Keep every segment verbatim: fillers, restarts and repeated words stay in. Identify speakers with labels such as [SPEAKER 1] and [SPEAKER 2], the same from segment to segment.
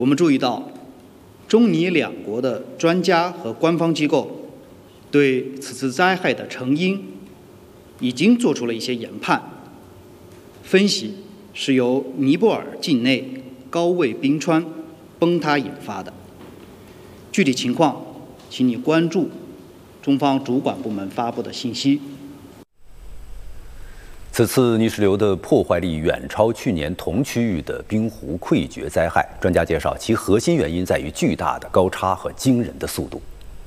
[SPEAKER 1] 我们注意到，中尼两国的专家和官方机构对此次灾害的成因已经做出了一些研判，分析是由尼泊尔境内高位冰川崩塌引发的。具体情况，请你关注中方主管部门发布的信息。
[SPEAKER 2] 此次泥石流的破坏力远超去年同区域的冰湖溃决灾害。专家介绍，其核心原因在于巨大的高差和惊人的速度。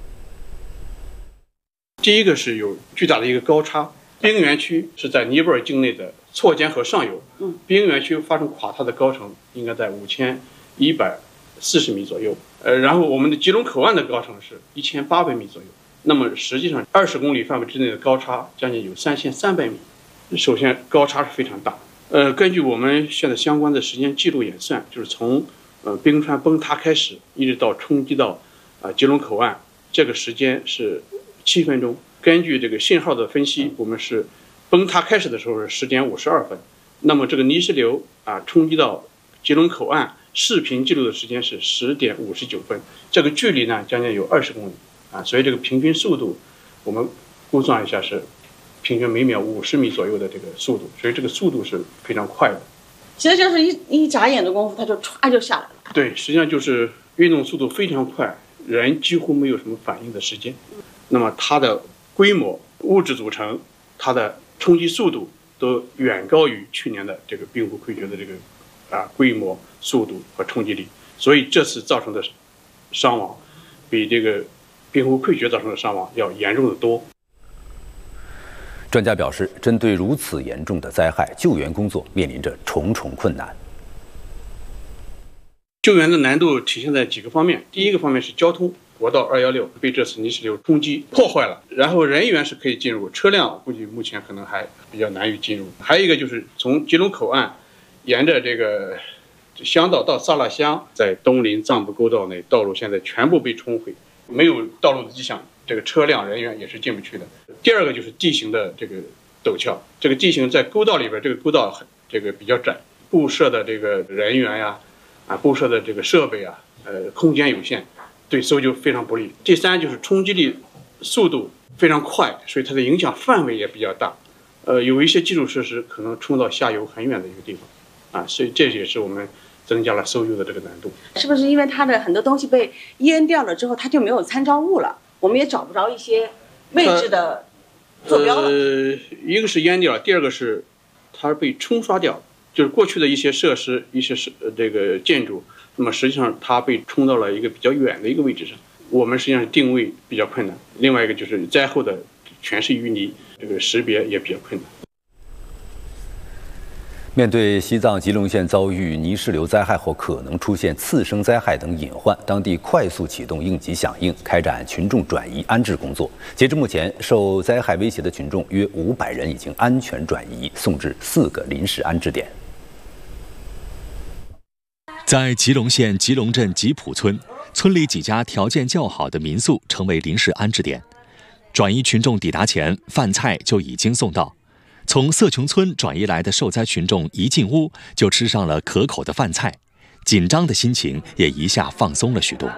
[SPEAKER 3] 第一个是有巨大的一个高差，冰原区是在尼泊尔境内的错间河上游，冰原区发生垮塌的高程应该在五千一百四十米左右，呃，然后我们的吉隆口岸的高程是一千八百米左右，那么实际上二十公里范围之内的高差将近有三千三百米。首先，高差是非常大。呃，根据我们现在相关的时间记录演算，就是从呃冰川崩塌开始，一直到冲击到啊、呃、吉隆口岸，这个时间是七分钟。根据这个信号的分析，我们是崩塌开始的时候是十点五十二分，那么这个泥石流啊冲击到吉隆口岸视频记录的时间是十点五十九分，这个距离呢将近有二十公里啊，所以这个平均速度我们估算一下是平均每秒五十米左右的这个速度，所以这个速度是非常快的。
[SPEAKER 4] 其实就是一一眨眼的功夫，它就歘就下来了。
[SPEAKER 3] 对，实际上就是运动速度非常快，人几乎没有什么反应的时间。那么它的规模、物质组成、它的冲击速度都远高于去年的这个冰湖溃决的这个啊规模、速度和冲击力，所以这次造成的伤亡比这个冰湖溃决造成的伤亡要严重的多。
[SPEAKER 2] 专家表示，针对如此严重的灾害，救援工作面临着重重困难。
[SPEAKER 3] 救援的难度体现在几个方面，第一个方面是交通，国道二一六被这次泥石流冲击破坏了，然后人员是可以进入，车辆估计目前可能还比较难以进入。还有一个就是从吉隆口岸沿着这个乡道到萨拉乡，在东林藏布沟道内，道路现在全部被冲毁，没有道路的迹象，这个车辆人员也是进不去的。第二个就是地形的这个陡峭，这个地形在沟道里边，这个沟道很这个比较窄，布设的这个人员呀，啊布设的这个设备啊，呃空间有限，对搜救非常不利。第三就是冲击力速度非常快，所以它的影响范围也比较大，呃有一些基础设施可能冲到下游很远的一个地方，啊，所以这也是我们增加了搜救的这个难度。
[SPEAKER 4] 是不是因为它的很多东西被淹掉了之后，它就没有参照物了？我们也找不着一些位置的坐标了。
[SPEAKER 3] 呃，一个是淹掉了，第二个是它被冲刷掉，就是过去的一些设施、一些是这个建筑，那么实际上它被冲到了一个比较远的一个位置上，我们实际上是定位比较困难。另外一个就是灾后的全是淤泥，这个识别也比较困难。
[SPEAKER 2] 面对西藏吉隆县遭遇泥石流灾害后可能出现次生灾害等隐患，当地快速启动应急响应，开展群众转移安置工作。截至目前，受灾害威胁的群众约五百人已经安全转移，送至四个临时安置点。
[SPEAKER 5] 在吉隆县吉隆镇吉普村，村里几家条件较好的民宿成为临时安置点。转移群众抵达前，饭菜就已经送到。从色琼村转移来的受灾群众一进屋就吃上了可口的饭菜，紧张的心情也一下放松了许多。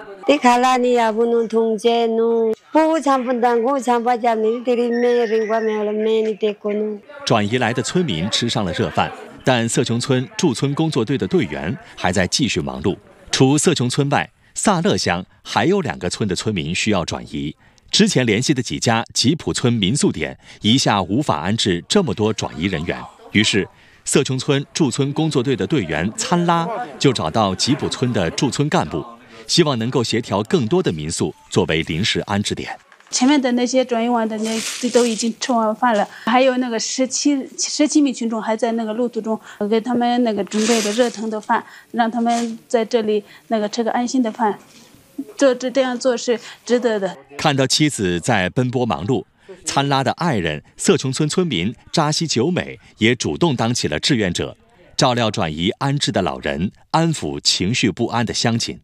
[SPEAKER 5] 转移来的村民吃上了热饭，但色琼村驻村工作队的队员还在继续忙碌。除色琼村外，萨勒乡还有两个村的村民需要转移。之前联系的几家吉普村民宿点一下无法安置这么多转移人员，于是色琼村驻村工作队的队员参拉就找到吉普村的驻村干部，希望能够协调更多的民宿作为临时安置点。
[SPEAKER 6] 前面的那些转移完的那都已经吃完饭了，还有那个十七十七名群众还在那个路途中，给他们那个准备的热腾的饭，让他们在这里那个吃个安心的饭。做这这样做是值得的。
[SPEAKER 5] 看到妻子在奔波忙碌，参拉的爱人色琼村村民扎西久美也主动当起了志愿者，照料转移安置的老人，安抚情绪不安的乡亲。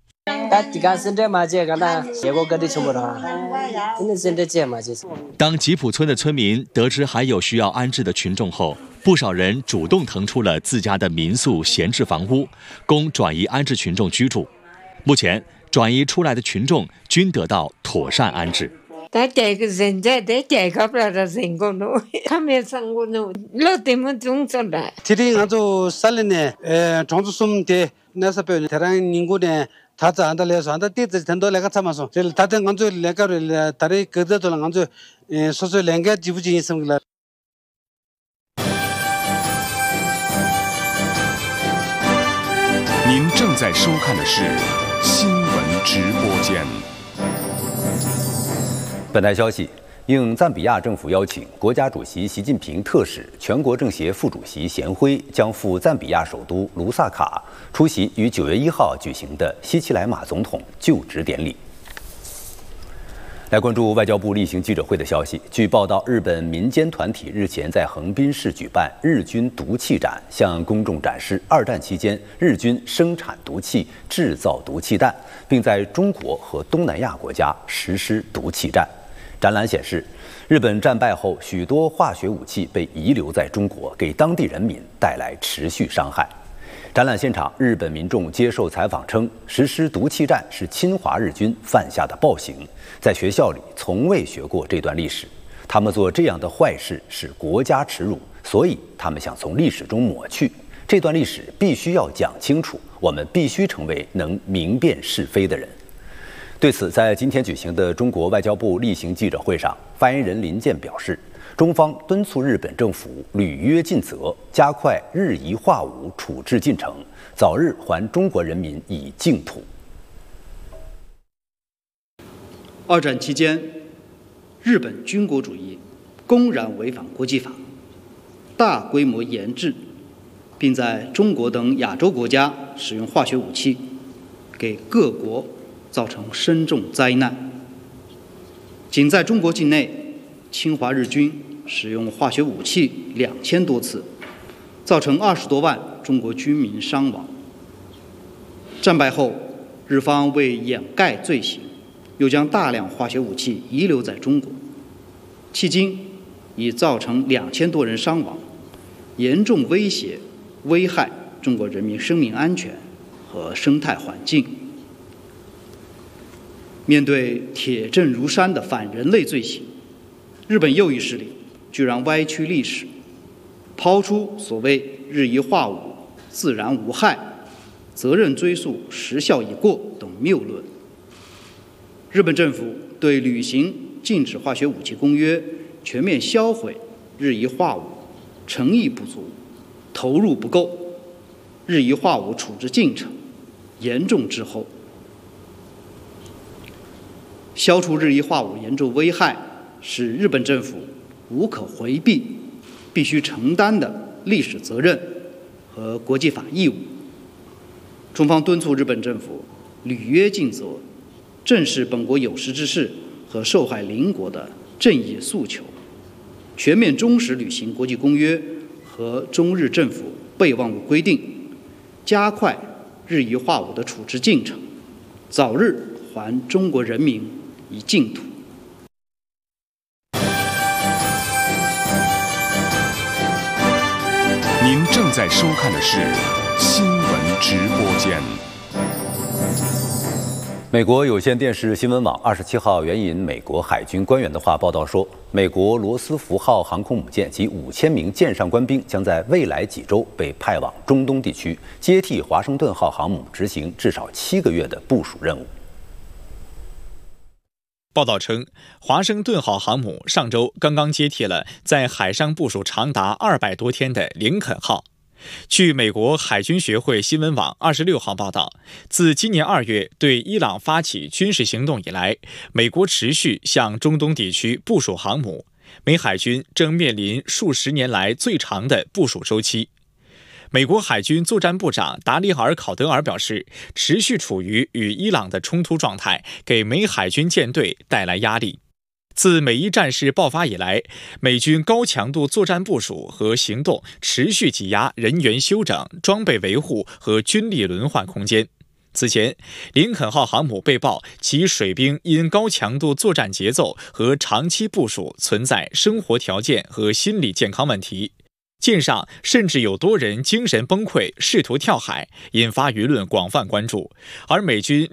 [SPEAKER 5] 当吉普村的村民得知还有需要安置的群众后，不少人主动腾出了自家的民宿闲置房屋，供转移安置群众居住。 目前，转移出来的群众均得到妥善安置。
[SPEAKER 7] 大家个现在大家个不了成功了，他们成功了，老他们种出来。
[SPEAKER 8] 这里俺就三零年，呃，种子松的那是别人台湾宁国的，他在俺这来说，俺这地址很多那个怎么说？这他在俺这那个了，他的各自都了俺这，呃，说是两个几不几什么了。
[SPEAKER 9] 您正在收看的是新闻直播间。
[SPEAKER 2] 本台消息，应赞比亚政府邀请，国家主席习近平特使、全国政协副主席贤辉将赴赞比亚首都卢萨卡出席于九月一号举行的西奇莱马总统就职典礼。来关注外交部例行记者会的消息。据报道，日本民间团体日前在横滨市举办日军毒气展，向公众展示二战期间日军生产毒气、制造毒气弹，并在中国和东南亚国家实施毒气战。展览显示，日本战败后，许多化学武器被遗留在中国，给当地人民带来持续伤害。展览现场，日本民众接受采访称，实施毒气战是侵华日军犯下的暴行，在学校里从未学过这段历史。他们做这样的坏事是国家耻辱，所以他们想从历史中抹去这段历史，必须要讲清楚，我们必须成为能明辨是非的人。对此，在今天举行的中国外交部例行记者会上，发言人林健表示，中方敦促日本政府履约尽责，加快日夷化武处置进程，早日还中国人民以净土。
[SPEAKER 1] 二战期间，日本军国主义公然违反国际法，大规模研制，并在中国等亚洲国家使用化学武器，给各国造成深重灾难。仅在中国境内，侵华日军使用化学武器两千多次，造成二十多万中国军民伤亡。战败后，日方为掩盖罪行，又将大量化学武器遗留在中国，迄今已造成两千多人伤亡，严重威胁、危害中国人民生命安全和生态环境。面对铁证如山的反人类罪行，日本右翼势力居然歪曲历史，抛出所谓日夷化武、自然无害、责任追溯时效已过等谬论。日本政府对履行禁止化学武器公约、全面销毁日夷化武诚意不足，投入不够，日夷化武处置进程严重滞后。消除日夷化武严重危害是日本政府无可回避、必须承担的历史责任和国际法义务。中方敦促日本政府履约尽责，正视本国有识之士和受害邻国的正义诉求，全面忠实履行国际公约和中日政府备忘录规定，加快日夷化武的处置进程，早日还中国人民以净土。
[SPEAKER 9] 您正在收看的是新闻直播间。
[SPEAKER 2] 美国有线电视新闻网二十七号援引美国海军官员的话报道说，美国罗斯福号航空母舰及五千名舰上官兵将在未来几周被派往中东地区，接替华盛顿号航母执行至少七个月的部署任务。
[SPEAKER 5] 报道称，华盛顿号航母上周刚刚接替了在海上部署长达二百多天的林肯号。据美国海军学会新闻网二十六号报道，自今年二月对伊朗发起军事行动以来，美国持续向中东地区部署航母，美海军正面临数十年来最长的部署周期。美国海军作战部长达里尔·考德尔表示，持续处于与伊朗的冲突状态，给美海军舰队带来压力。自美伊战事爆发以来，美军高强度作战部署和行动持续挤压人员休整、装备维护和军力轮换空间。此前，林肯号航母被曝其水兵因高强度作战节奏和长期部署存在生活条件和心理健康问题。舰上甚至有多人精神崩溃，试图跳海，引发舆论广泛关注。而美军